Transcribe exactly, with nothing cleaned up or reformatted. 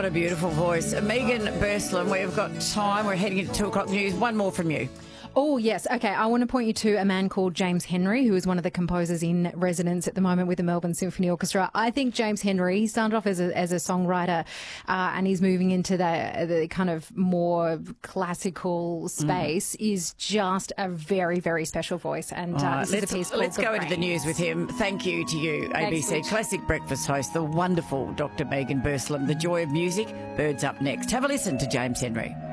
a beautiful voice. Megan Burslem, we've got time. We're heading into two o'clock news. One more from you. Oh, yes. Okay, I want to point you to a man called James Henry, who is one of the composers in residence at the moment with the Melbourne Symphony Orchestra. I think James Henry, he started off as a, as a songwriter uh, and he's moving into the, the kind of more classical space, mm. is just a very, very special voice. And uh, right, this let's, is a piece called let's The go Brains. into the news with him. Thank you to you, A B C Thanks, Classic Breakfast host, the wonderful Doctor Megan Burslem. The joy of music. Birds up next. Have a listen to James Henry.